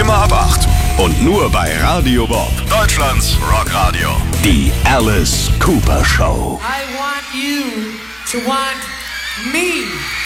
Immer ab 8. Und nur bei Radio Bob, Deutschlands Rockradio. Die Alice Cooper Show. I want you to want me.